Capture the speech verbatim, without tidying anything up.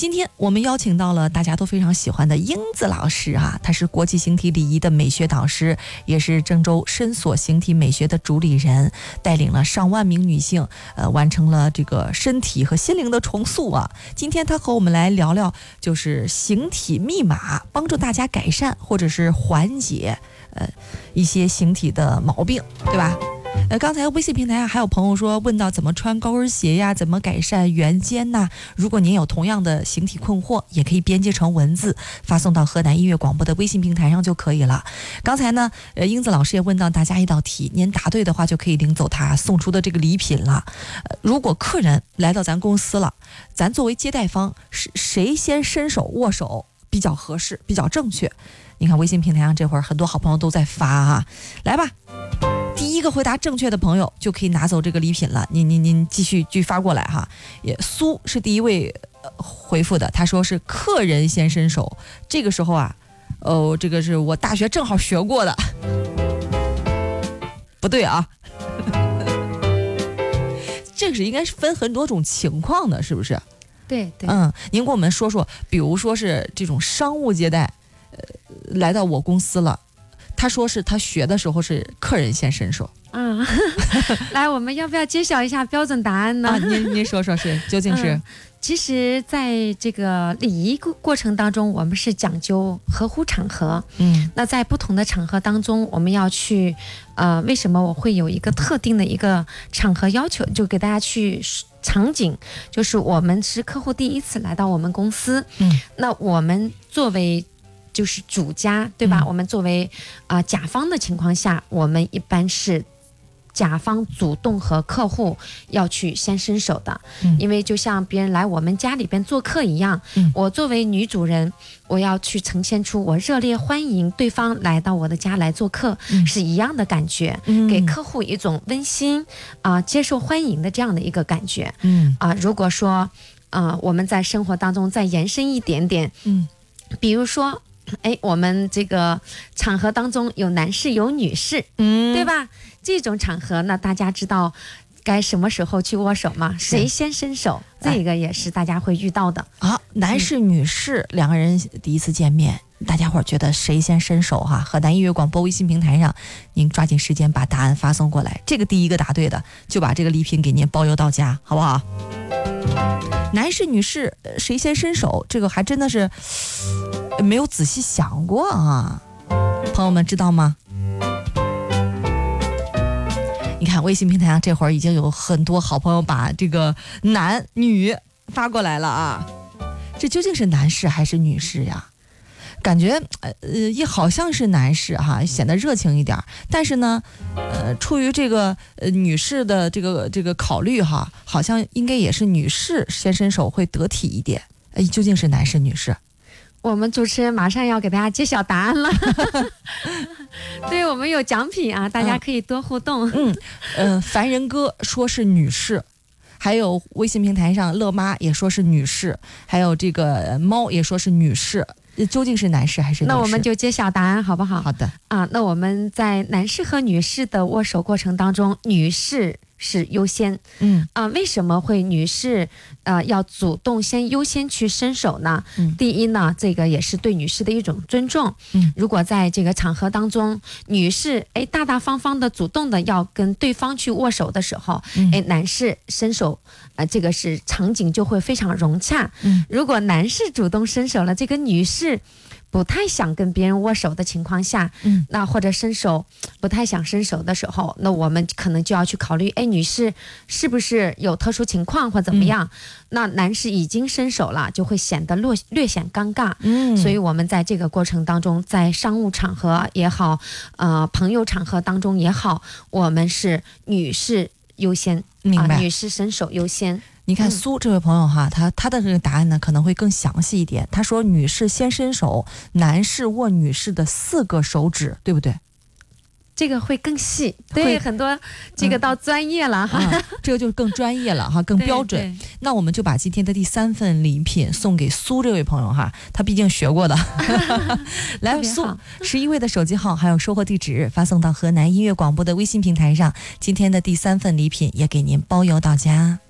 今天我们邀请到了大家都非常喜欢的英子老师啊，她是国际形体礼仪的美学导师，也是郑州深所形体美学的主理人，带领了上万名女性，呃，完成了这个身体和心灵的重塑啊。今天她和我们来聊聊，就是形体密码，帮助大家改善或者是缓解呃一些形体的毛病，对吧？呃，刚才微信平台上还有朋友说问到怎么穿高跟鞋呀，怎么改善圆肩呐？如果您有同样的形体困惑，也可以编辑成文字发送到河南音乐广播的微信平台上就可以了。刚才呢，呃，英子老师也问到大家一道题，您答对的话就可以领走他送出的这个礼品了。呃，如果客人来到咱公司了，咱作为接待方，是谁先伸手握手比较合适，比较正确？你看微信平台上这会儿很多好朋友都在发啊，来吧。第一个回答正确的朋友就可以拿走这个礼品了。您您您继续继续发过来哈。也苏是第一位、呃、回复的，他说是客人先伸手。这个时候啊，哦，这个是我大学正好学过的，不对啊。这个是应该是分很多种情况的，是不是？ 对对。 嗯，您给我们说说，比如说是这种商务接待，呃，来到我公司了。他说是他学的时候是客人先伸手。 嗯，来，我们要不要揭晓一下标准答案呢？ 啊，您您说说是究竟是？ 嗯、其实，在这个礼仪过过程当中，我们是讲究合乎场合。嗯，那在不同的场合当中，我们要去，呃，为什么我会有一个特定的一个场合要求，就给大家去场景，就是我们是客户第一次来到我们公司，嗯，那我们作为就是主家，对吧？嗯、我们作为啊、呃、甲方的情况下，我们一般是甲方主动和客户要去先伸手的，嗯、因为就像别人来我们家里边做客一样，嗯、我作为女主人，我要去呈现出我热烈欢迎对方来到我的家来做客，嗯、是一样的感觉，嗯、给客户一种温馨啊、呃、接受欢迎的这样的一个感觉。嗯啊、呃，如果说啊、呃、我们在生活当中再延伸一点点，嗯，比如说。哎，我们这个场合当中有男士有女士，嗯，对吧？这种场合呢，大家知道该什么时候去握手吗？谁先伸手？这个也是大家会遇到的啊。男士、女士、嗯、两个人第一次见面，大家伙儿觉得谁先伸手哈？河南音乐广播微信平台上，您抓紧时间把答案发送过来。这个第一个答对的，就把这个礼品给您包邮到家，好不好？男士、女士，谁先伸手？这个还真的是没有仔细想过啊，朋友们知道吗？你看微信平台上这会儿已经有很多好朋友把这个男女发过来了啊，这究竟是男士还是女士呀？感觉呃也好像是男士哈，显得热情一点，但是呢，呃，出于这个呃女士的这个这个考虑哈，好像应该也是女士先伸手会得体一点。哎，究竟是男士女士？ 我们主持人马上要给大家揭晓答案了。对，我们有奖品啊，大家可以多互动。 嗯，呃，凡人哥说是女士。还有微信平台上乐妈也说是女士，还有这个猫也说是女士，究竟是男士还是女士？ 那我们就揭晓答案好不好？ 好的啊，那我们在男士和女士的握手过程当中，女士是优先。嗯啊，为什么会女士呃要主动先优先去伸手呢？嗯、第一呢，这个也是对女士的一种尊重。嗯，如果在这个场合当中，女士哎大大方方的主动的要跟对方去握手的时候，嗯、哎男士伸手，呃这个是场景就会非常融洽。嗯，如果男士主动伸手了，这个女士不太想跟别人握手的情况下，嗯，那或者伸手不太想伸手的时候，那我们可能就要去考虑，哎，女士是不是有特殊情况或怎么样？嗯、那男士已经伸手了，就会显得略略显尴尬。嗯，所以我们在这个过程当中，在商务场合也好，呃，朋友场合当中也好，我们是女士优先， 明白？ 呃、女士伸手优先。 你看苏这位朋友哈，他他的这个答案呢可能会更详细一点。他说女士先伸手，男士握女士的四个手指，对不对？ 这个会更细，对，很多这个到专业了哈、嗯啊，这个就更专业了哈，更标准。那我们就把今天的第三份礼品送给苏这位朋友哈，他毕竟学过的。来，苏十一位的手机号还有收货地址发送到河南音乐广播的微信平台上，今天的第三份礼品也给您包邮到家。